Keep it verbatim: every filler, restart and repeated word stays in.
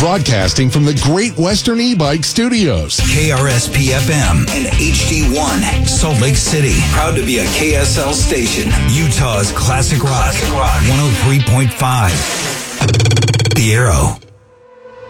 Broadcasting from the Great Western E-Bike Studios. K R S P F M and H D one, Salt Lake City. Proud to be a K S L station. Utah's Classic Rock, one oh three point five. The Arrow.